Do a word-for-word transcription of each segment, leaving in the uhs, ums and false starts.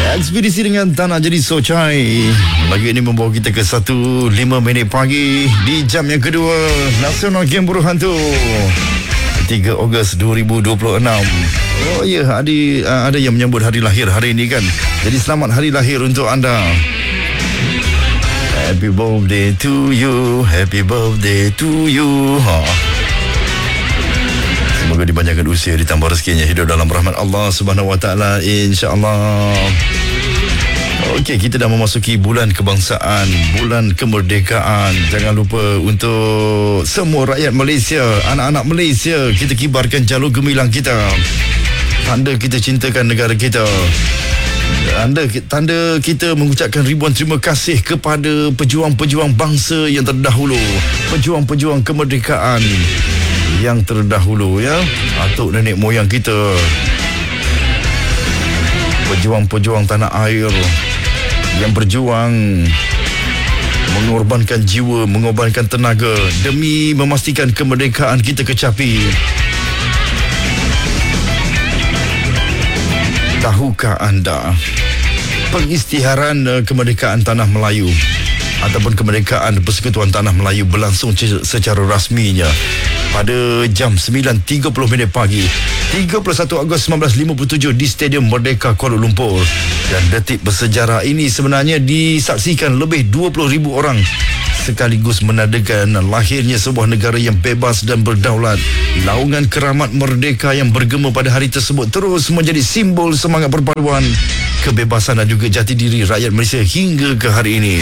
Ekspedisi dengan Tanah Jadi Sochai. Lagu ini membawa kita ke satu lima minit pagi di jam yang kedua Nasional Game Buruh Hantu tiga Ogos dua ribu dua puluh enam. Oh ya, yeah, ada, ada yang menyambut hari lahir hari ini kan. Jadi selamat hari lahir untuk anda. Happy birthday to you, happy birthday to you. Ha. Semoga dipanjangkan usia, ditambah rezekinya, hidup dalam rahmat Allah Subhanahu Wa Taala, insya-Allah. Okey, kita dah memasuki bulan kebangsaan, bulan kemerdekaan. Jangan lupa untuk semua rakyat Malaysia, anak-anak Malaysia, kita kibarkan jalur gemilang kita. Tanda kita cintakan negara kita. Anda, tanda kita mengucapkan ribuan terima kasih kepada pejuang-pejuang bangsa yang terdahulu, pejuang-pejuang kemerdekaan yang terdahulu, ya, atuk nenek moyang kita, pejuang-pejuang tanah air yang berjuang, mengorbankan jiwa, mengorbankan tenaga demi memastikan kemerdekaan kita kecapi. Tahukah anda pengisytiharan uh, kemerdekaan Tanah Melayu ataupun kemerdekaan Persekutuan Tanah Melayu berlangsung c- secara rasminya pada jam sembilan tiga puluh minit pagi tiga puluh satu Ogos seribu sembilan ratus lima puluh tujuh di Stadium Merdeka Kuala Lumpur. Dan detik bersejarah ini sebenarnya disaksikan lebih dua puluh ribu orang, sekaligus menandakan lahirnya sebuah negara yang bebas dan berdaulat. Laungan keramat merdeka yang bergema pada hari tersebut terus menjadi simbol semangat perpaduan, kebebasan dan juga jati diri rakyat Malaysia hingga ke hari ini.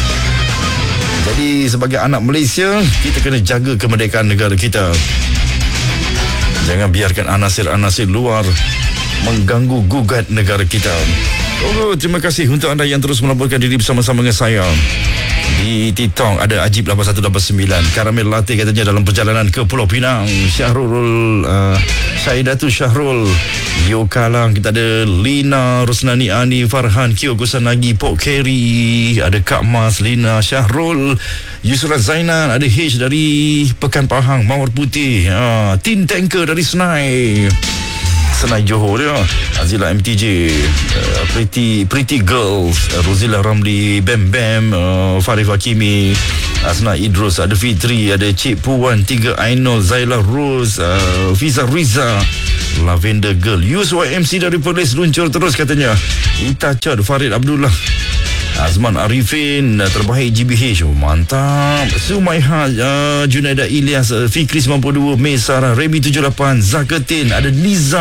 Jadi sebagai anak Malaysia, kita kena jaga kemerdekaan negara kita. Jangan biarkan anasir-anasir luar mengganggu gugat negara kita. Oh, terima kasih untuk anda yang terus melaporkan diri bersama-sama dengan saya. Di TikTok ada Ajib lapan satu lapan sembilan, Karamel Latte katanya dalam perjalanan ke Pulau Pinang. Syahrul uh, Syahidatu Syahrul Yokalang, kita ada Lina Rosnani Ani Farhan Kyo Kusanagi Pok Keri, ada Kak Mas Lina Syahrul Yusra Zainan, ada H dari Pekan Pahang Mawar Putih, uh, Tin Tanker dari Senai Senai Johor dia, Azila M T J, uh, Pretty Pretty Girls, uh, Rozila Ramli, Bam Bam, uh, Farif Hakimi, Asna Idrus, ada Fitri, ada Cik Puan, Tiga Ainul, Zaila Rose, uh, Fiza Riza, Lavender Girl, Yus Y M C dari Perlis luncur terus katanya. Ita Chad, Farid Abdullah, Azman Arifin, terbaik G B H, oh, mantap. Sumaiha, uh, Junaida Ilyas, uh, Fikri sembilan puluh dua, May Sarah, Remy tujuh puluh lapan, Zakatin, ada Niza,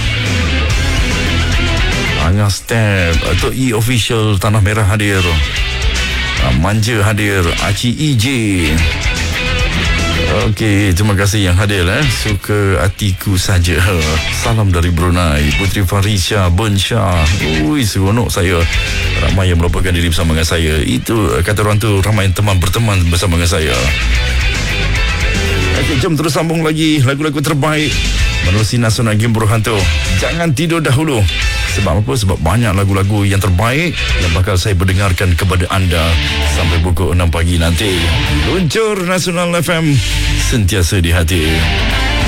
Angah Step, Tok E Official Tanah Merah hadir, uh, Manja hadir, Aci E J. Okey, terima kasih yang hadir, eh. Suka hatiku saja. Salam dari Brunei, Putri Farisha Bensyah. Ui, seronok saya. Ramai yang melaporkan diri bersama dengan saya. Itu kata orang tu, ramai teman berteman bersama dengan saya. Okey, jom terus sambung lagi lagu-lagu terbaik menerusi Nasional Game Buruh Hantu. Jangan tidur dahulu. Sebab apa? Sebab banyak lagu-lagu yang terbaik yang bakal saya berdengarkan kepada anda sampai pukul enam pagi nanti. Luncur Nasional F M, sentiasa di hati.